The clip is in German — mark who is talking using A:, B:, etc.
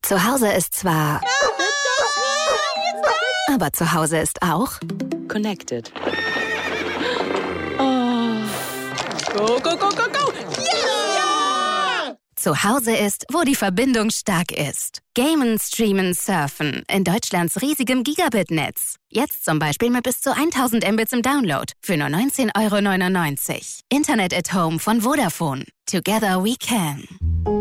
A: Zu Hause ist zwar... Aber zu Hause ist auch...
B: Connected. Oh. Go, go, go, go, go!
A: Ja! Zu Hause ist, wo die Verbindung stark ist. Gamen, streamen, surfen. In Deutschlands riesigem Gigabit-Netz. Jetzt zum Beispiel mit bis zu 1000 Mbits im Download. Für nur 19,99 €. Internet at Home von Vodafone. Together we can.